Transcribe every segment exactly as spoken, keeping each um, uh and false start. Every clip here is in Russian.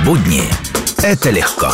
Будни – это легко.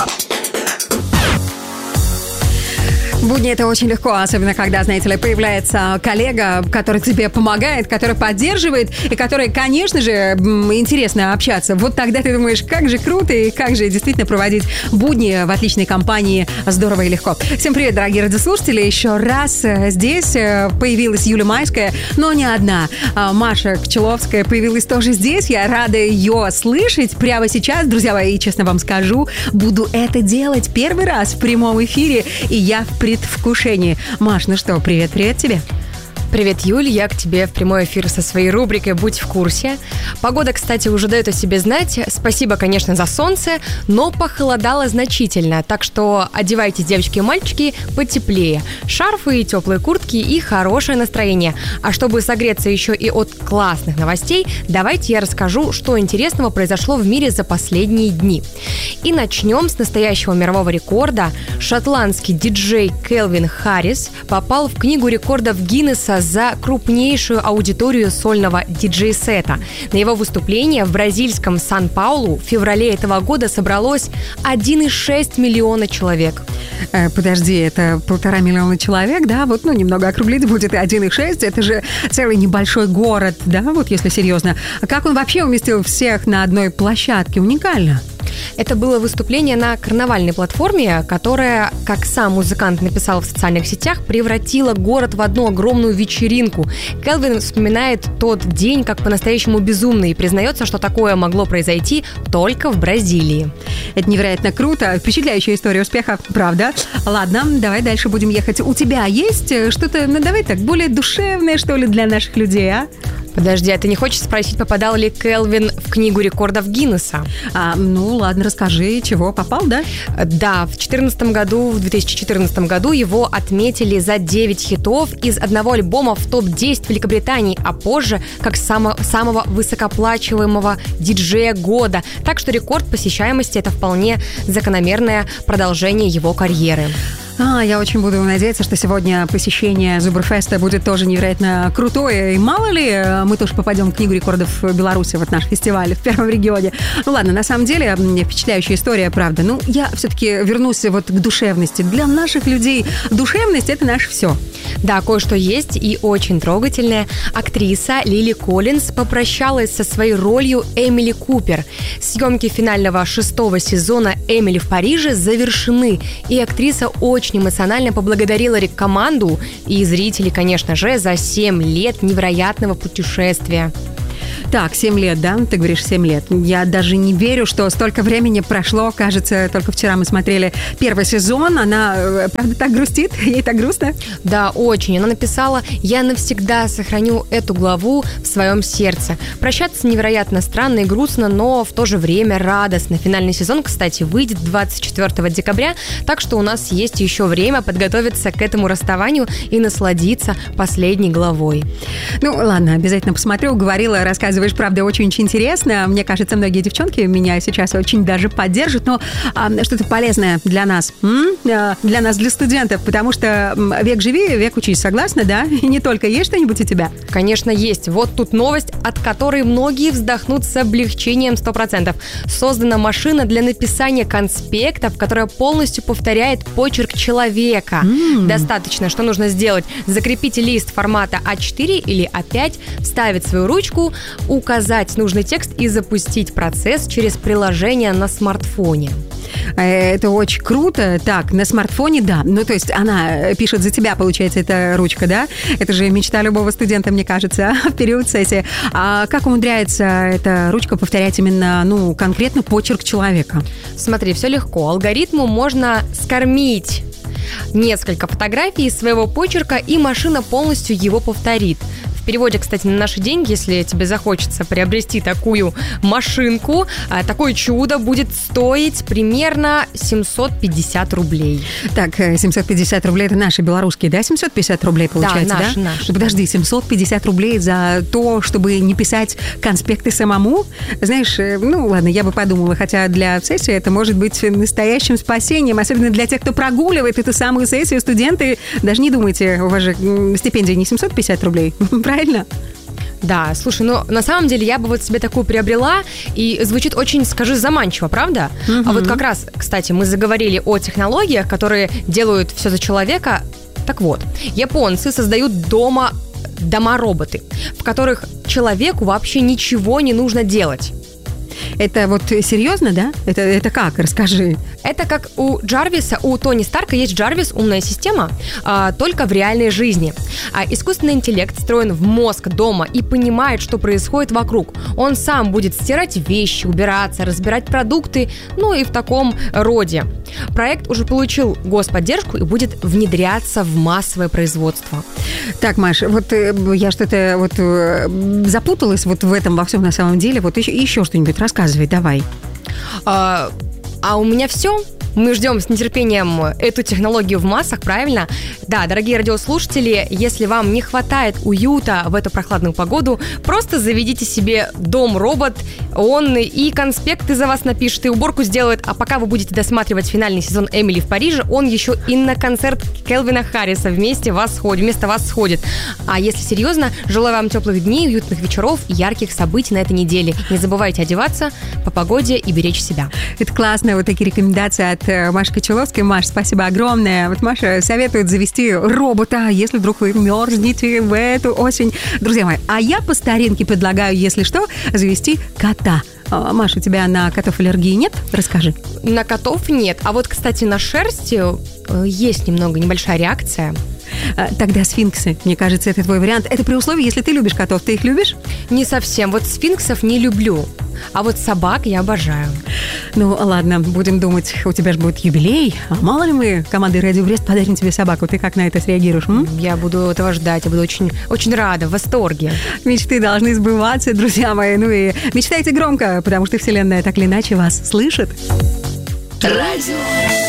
Будни — это очень легко, особенно когда, знаете ли, появляется коллега, который тебе помогает, который поддерживает, и который, конечно же, интересно общаться. Вот тогда ты думаешь, как же круто и как же действительно проводить будни в отличной компании здорово и легко. Всем привет, дорогие радиослушатели. Еще раз здесь появилась Юля Майская, но не одна. Маша Кочеловская появилась тоже здесь. Я рада ее слышать прямо сейчас. Друзья мои, честно вам скажу, буду это делать первый раз в прямом эфире, и я в предвкушении. Маш, ну что, привет-привет тебе. Привет, Юль, я к тебе в прямой эфир со своей рубрикой «Будь в курсе». Погода, кстати, уже дает о себе знать. Спасибо, конечно, за солнце, но похолодало значительно, так что одевайтесь, девочки и мальчики, потеплее. Шарфы, теплые куртки и хорошее настроение. А чтобы согреться еще и от классных новостей, давайте я расскажу, что интересного произошло в мире за последние дни. И начнем с настоящего мирового рекорда. Шотландский диджей Кельвин Харрис попал в книгу рекордов Гиннесса за крупнейшую аудиторию сольного диджей-сета. На его выступление в бразильском Сан-Паулу в феврале этого года собралось один целых шесть десятых миллиона человек. Э, подожди, это полтора миллиона человек, да? Вот, ну, немного округлить будет один целых шесть. Это же целый небольшой город, да? Вот, если серьезно. А как он вообще уместил всех на одной площадке? Уникально. Это было выступление на карнавальной платформе, которая, как сам музыкант написал в социальных сетях, превратила город в одну огромную вечеринку. Кельвин вспоминает тот день как по-настоящему безумный и признается, что такое могло произойти только в Бразилии. Это невероятно круто, впечатляющая история успеха, правда? Ладно, давай дальше будем ехать. У тебя есть что-то, ну давай так, более душевное, что ли, для наших людей, а? Подожди, а ты не хочешь спросить, попадал ли Кельвин в книгу рекордов Гиннесса? А, ну ладно, расскажи, чего, попал, да? Да, в четырнадцатом году, в две тысячи четырнадцатом году его отметили за девять хитов из одного альбома в топ десять Великобритании, а позже как само, самого высокооплачиваемого диджея года. Так что рекорд посещаемости – это вполне закономерное продолжение его карьеры. А, я очень буду надеяться, что сегодня посещение Зубрфеста будет тоже невероятно крутое. И мало ли, мы тоже попадем в книгу рекордов Беларуси, вот наш фестиваль в первом регионе. Ну ладно, на самом деле, впечатляющая история, правда. Ну, я все-таки вернусь вот к душевности. Для наших людей душевность – это наше все. Да, кое-что есть и очень трогательное. Актриса Лили Коллинз попрощалась со своей ролью Эмили Купер. Съемки финального шестого сезона «Эмили в Париже» завершены, и актриса очень эмоционально поблагодарила команду и зрителей, конечно же, за семь лет невероятного путешествия. Так, семь лет, да? Ты говоришь семь лет. Я даже не верю, что столько времени прошло. Кажется, только вчера мы смотрели первый сезон. Она, правда, так грустит? Ей так грустно? Да, очень. Она написала: «Я навсегда сохраню эту главу в своем сердце». Прощаться невероятно странно и грустно, но в то же время радостно. Финальный сезон, кстати, выйдет двадцать четвёртого декабря, так что у нас есть еще время подготовиться к этому расставанию и насладиться последней главой. Ну, ладно, обязательно посмотрю. Говорила, рассказываю. Правда, очень-очень интересно. Мне кажется, многие девчонки меня сейчас очень даже поддержат, но а, что-то полезное для нас, м? для нас, для студентов, потому что век живи, век учись, согласна, да? И не только. Есть что-нибудь у тебя? Конечно, есть. Вот тут новость, от которой многие вздохнут с облегчением сто процентов. Создана машина для написания конспектов, которая полностью повторяет почерк человека. Mm. Достаточно, что нужно сделать? Закрепить лист формата а четыре или а пять, вставить свою ручку, указать нужный текст и запустить процесс через приложение на смартфоне. Это очень круто. Так, на смартфоне, да. Ну, то есть она пишет за тебя, получается, эта ручка, да? Это же мечта любого студента, мне кажется, в период сессии. А как умудряется эта ручка повторять именно, ну, конкретно почерк человека? Смотри, все легко. Алгоритму можно скормить несколько фотографий из своего почерка, и машина полностью его повторит. В переводе, кстати, на наши деньги, если тебе захочется приобрести такую машинку, такое чудо будет стоить примерно семьсот пятьдесят рублей. Так, семьсот пятьдесят рублей – это наши белорусские, да? семьсот пятьдесят рублей получается, да? Наши, да? Наши, ну, подожди, семьсот пятьдесят рублей за то, чтобы не писать конспекты самому? Знаешь, ну ладно, я бы подумала, хотя для сессии это может быть настоящим спасением, особенно для тех, кто прогуливает эту самую сессию. Студенты, даже не думайте, у вас же стипендия не семьсот пятьдесят рублей, правильно? Да, слушай, ну на самом деле я бы вот себе такую приобрела, и звучит очень, скажи, заманчиво, правда? Mm-hmm. А вот как раз, кстати, мы заговорили о технологиях, которые делают все за человека. Так вот, японцы создают дома, дома-роботы, в которых человеку вообще ничего не нужно делать. Это вот серьезно, да? Это, это как? Расскажи. Это как у Джарвиса, у Тони Старка есть Джарвис, умная система, а, только в реальной жизни. А искусственный интеллект встроен в мозг дома и понимает, что происходит вокруг. Он сам будет стирать вещи, убираться, разбирать продукты, ну и в таком роде. Проект уже получил господдержку и будет внедряться в массовое производство. Так, Маш, вот я что-то вот запуталась вот в этом во всем на самом деле. Вот еще, еще что-нибудь рассказывай, давай. А, а у меня все. Мы ждем с нетерпением эту технологию в массах, правильно? Да, дорогие радиослушатели, если вам не хватает уюта в эту прохладную погоду, просто заведите себе дом-робот, он и конспекты за вас напишет, и уборку сделает, а пока вы будете досматривать финальный сезон «Эмили в Париже», он еще и на концерт Кельвина Харриса вместе, вас сходит, вместо вас сходит. А если серьезно, желаю вам теплых дней, уютных вечеров и ярких событий на этой неделе. Не забывайте одеваться по погоде и беречь себя. Это классно, вот такие рекомендации от Маши Кочеловской. Маш, спасибо огромное. Вот Маша советует завести робота, если вдруг вы мерзнете в эту осень. Друзья мои, а я по старинке предлагаю, если что, завести кота. Маш, у тебя на котов аллергии нет? Расскажи. На котов нет. А вот, кстати, на шерсти есть немного небольшая реакция. Тогда сфинксы, мне кажется, это твой вариант. Это при условии, если ты любишь котов. Ты их любишь? Не совсем. Вот сфинксов не люблю. А вот собак я обожаю. Ну, ладно, будем думать, у тебя же будет юбилей. А мало ли мы командой «Радио Брест» подарим тебе собаку. Ты как на это среагируешь? М? Я буду этого ждать, я буду очень, очень рада, в восторге. Мечты должны сбываться, друзья мои. Ну и мечтайте громко, потому что Вселенная так или иначе вас слышит. Радио